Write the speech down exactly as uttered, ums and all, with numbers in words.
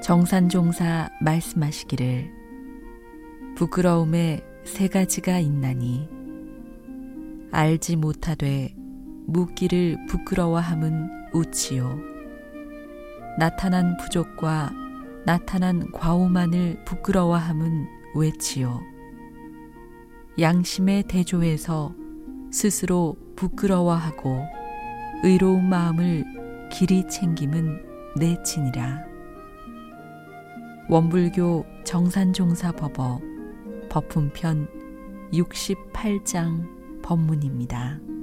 정산종사 말씀하시기를 부끄러움에 세 가지가 있나니 알지 못하되 묻기를 부끄러워함은 우치요 나타난 부족과 나타난 과오만을 부끄러워함은 외치요 양심의 대조에서 스스로 부끄러워하고 의로운 마음을 길이 챙김은 내치니라. 원불교 정산종사법어 법품편 육십팔 장 법문입니다.